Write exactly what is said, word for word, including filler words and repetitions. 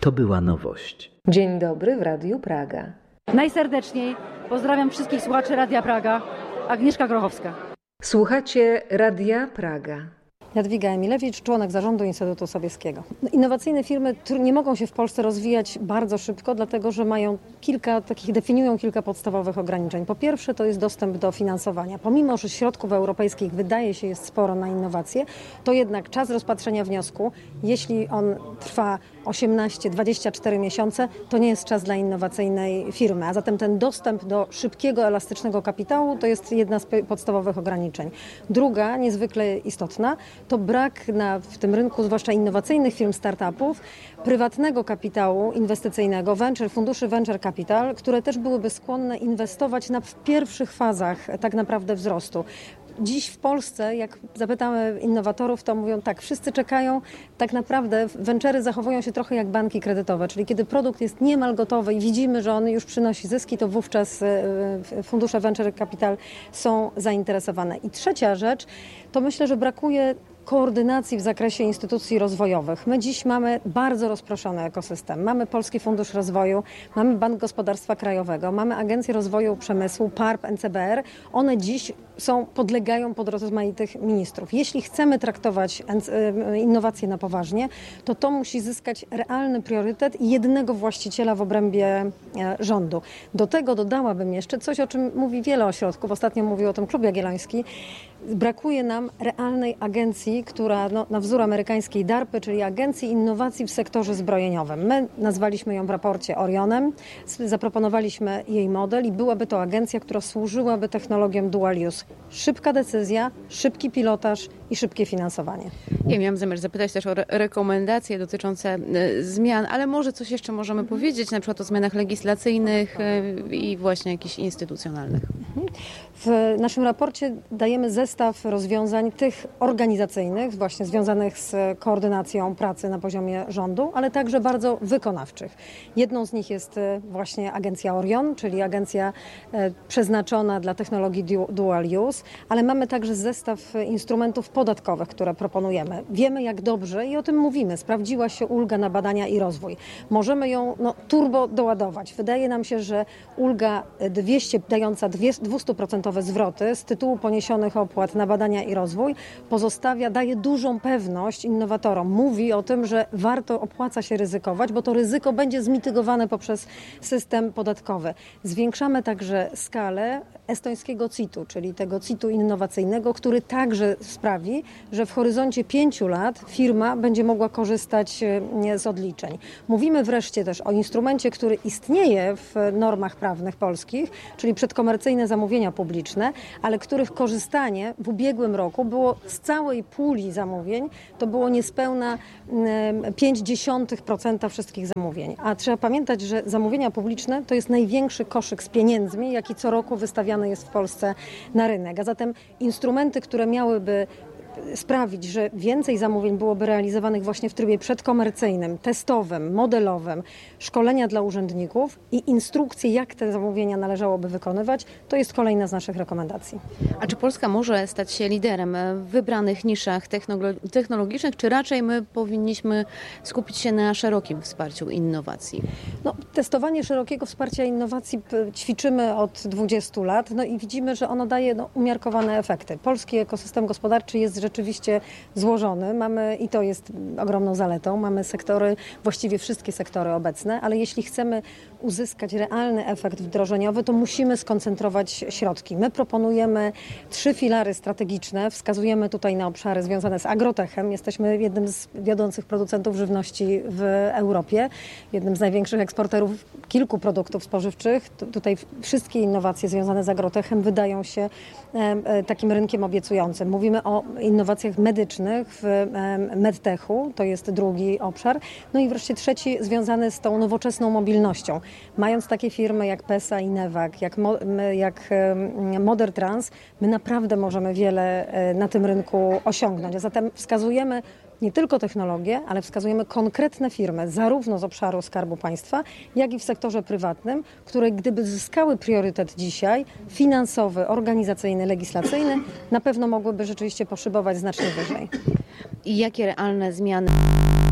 to była nowość. Dzień dobry w Radiu Praga. Najserdeczniej pozdrawiam wszystkich słuchaczy Radia Praga. Agnieszka Grochowska. Słuchacie Radia Praga. Jadwiga Emilewicz, członek zarządu Instytutu Sobieskiego. Innowacyjne firmy nie mogą się w Polsce rozwijać bardzo szybko, dlatego że mają kilka takich, definiują kilka podstawowych ograniczeń. Po pierwsze to jest dostęp do finansowania. Pomimo, że środków europejskich wydaje się jest sporo na innowacje, to jednak czas rozpatrzenia wniosku, jeśli on trwa osiemnaście dwadzieścia cztery miesiące, to nie jest czas dla innowacyjnej firmy. A zatem ten dostęp do szybkiego, elastycznego kapitału to jest jedna z podstawowych ograniczeń. Druga, niezwykle istotna, to brak na, w tym rynku, zwłaszcza innowacyjnych firm, startupów, prywatnego kapitału inwestycyjnego, venture, funduszy venture capital, które też byłyby skłonne inwestować na, w pierwszych fazach tak naprawdę wzrostu. Dziś w Polsce, jak zapytamy innowatorów, to mówią tak, wszyscy czekają, tak naprawdę venture'y zachowują się trochę jak banki kredytowe, czyli kiedy produkt jest niemal gotowy i widzimy, że on już przynosi zyski, to wówczas fundusze venture capital są zainteresowane. I trzecia rzecz, to myślę, że brakuje koordynacji w zakresie instytucji rozwojowych. My dziś mamy bardzo rozproszony ekosystem. Mamy Polski Fundusz Rozwoju, mamy Bank Gospodarstwa Krajowego, mamy Agencję Rozwoju Przemysłu, P A R P, N C B R. One dziś są, podlegają pod rozmaitych ministrów. Jeśli chcemy traktować innowacje na poważnie, to to musi zyskać realny priorytet i jednego właściciela w obrębie rządu. Do tego dodałabym jeszcze coś, o czym mówi wiele ośrodków. Ostatnio mówił o tym Klub Jagielloński. Brakuje nam realnej agencji, która no, na wzór amerykańskiej DARPy, czyli Agencji Innowacji w sektorze zbrojeniowym. My nazwaliśmy ją w raporcie Orionem, zaproponowaliśmy jej model i byłaby to agencja, która służyłaby technologiom dual use. Szybka decyzja, szybki pilotaż i szybkie finansowanie. Ja miałam zamiar zapytać też o re- rekomendacje dotyczące y, zmian, ale może coś jeszcze możemy mhm. powiedzieć, na przykład o zmianach legislacyjnych y, i właśnie jakichś instytucjonalnych. Mhm. W naszym raporcie dajemy zestaw rozwiązań tych organizacyjnych, właśnie związanych z koordynacją pracy na poziomie rządu, ale także bardzo wykonawczych. Jedną z nich jest właśnie agencja Orion, czyli agencja przeznaczona dla technologii dual use, ale mamy także zestaw instrumentów podatkowych, które proponujemy. Wiemy, jak dobrze, i o tym mówimy, sprawdziła się ulga na badania i rozwój. Możemy ją no, turbo doładować. Wydaje nam się, że ulga dwieście, dająca dwieście procent zwroty z tytułu poniesionych opłat na badania i rozwój pozostawia, daje dużą pewność innowatorom. Mówi o tym, że warto, opłaca się ryzykować, bo to ryzyko będzie zmitygowane poprzez system podatkowy. Zwiększamy także skalę estońskiego C I T-u, czyli tego C I T-u innowacyjnego, który także sprawi, że w horyzoncie pięciu lat firma będzie mogła korzystać z odliczeń. Mówimy wreszcie też o instrumencie, który istnieje w normach prawnych polskich, czyli przedkomercyjne zamówienia publiczne, ale których korzystanie w ubiegłym roku było z całej puli zamówień, to było niespełna pięć dziesiątych procent wszystkich zamówień. A trzeba pamiętać, że zamówienia publiczne to jest największy koszyk z pieniędzmi, jaki co roku wystawiany jest w Polsce na rynek. A zatem instrumenty, które miałyby sprawić, że więcej zamówień byłoby realizowanych właśnie w trybie przedkomercyjnym, testowym, modelowym, szkolenia dla urzędników i instrukcje, jak te zamówienia należałoby wykonywać, to jest kolejna z naszych rekomendacji. A czy Polska może stać się liderem w wybranych niszach technologicznych, czy raczej my powinniśmy skupić się na szerokim wsparciu innowacji? No, testowanie szerokiego wsparcia innowacji ćwiczymy od dwudziestu lat, no i widzimy, że ono daje no, umiarkowane efekty. Polski ekosystem gospodarczy jest rzeczywiście złożony. Mamy, i to jest ogromną zaletą, mamy sektory, właściwie wszystkie sektory obecne, ale jeśli chcemy uzyskać realny efekt wdrożeniowy, to musimy skoncentrować środki. My proponujemy trzy filary strategiczne, wskazujemy tutaj na obszary związane z agrotechem. Jesteśmy jednym z wiodących producentów żywności w Europie, jednym z największych eksporterów kilku produktów spożywczych. Tutaj wszystkie innowacje związane z agrotechem wydają się takim rynkiem obiecującym. Mówimy o innowacjach medycznych w medtechu, to jest drugi obszar. No i wreszcie trzeci związany z tą nowoczesną mobilnością. Mając takie firmy jak PESA i Newag, jak, jak Modertrans, my naprawdę możemy wiele na tym rynku osiągnąć. A zatem wskazujemy nie tylko technologię, ale wskazujemy konkretne firmy, zarówno z obszaru Skarbu Państwa, jak i w sektorze prywatnym, które gdyby zyskały priorytet dzisiaj finansowy, organizacyjny, legislacyjny, na pewno mogłyby rzeczywiście poszybować znacznie wyżej. I jakie realne zmiany